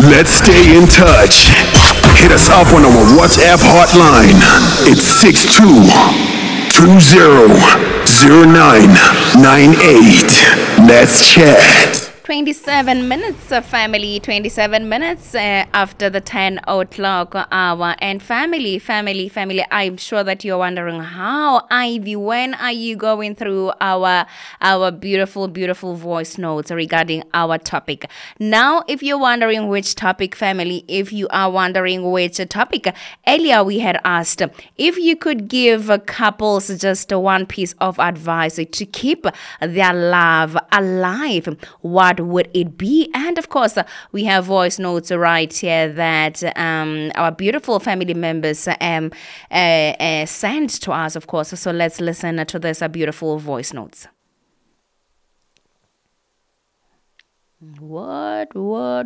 Let's stay in touch. Hit us up on our WhatsApp hotline. It's 62200998. Let's chat. 27 minutes of family, 27 minutes after the 10 o'clock hour. And family, I'm sure that you're wondering how, Ivy, when are you going through our beautiful voice notes regarding our topic? Now, if you're wondering which topic, family, if you are wondering which topic, earlier we had asked if you could give couples just one piece of advice to keep their love alive, what would it be? And of course, we have voice notes right here that our beautiful family members sent to us, of course. So let's listen to this beautiful voice notes. What? All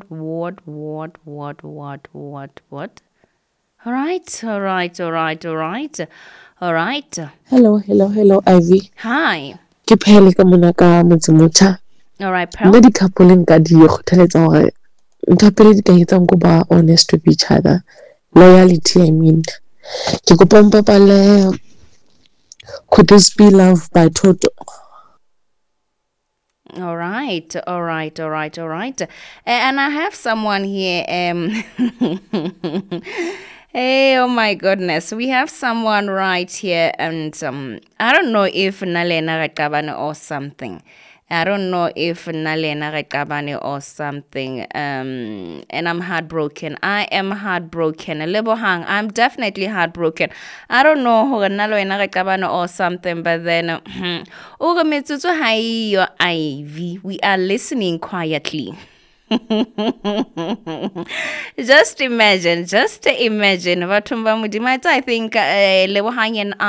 right. Hello, Ivy. Hi. Ke phele ka mona ka motse. All right, Pearl. Nna di-couple nka di kgothaletsa hore ntho ya pele di ka etsang ko ba honest with each other. Loyalty, I mean. Ke kopa mpapale Could This Be Love by Toto. All right. And I have someone here. Hey, oh my goodness. We have someone right here, and I don't know if Nalena Rekabane or something. And I'm heartbroken. I am heartbroken. Lebohang, I'm definitely heartbroken. I don't know who or something, but then Ivy, we are listening quietly. Just imagine Vatumba Mudimata. I think Lebohang and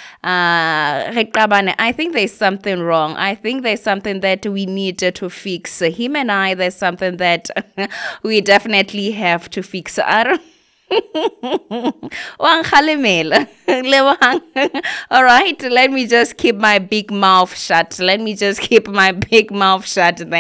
I think there's something wrong. I think there's something that we need to fix. Him and I, there's something that we definitely have to fix. I don't all right, let me just keep my big mouth shut then.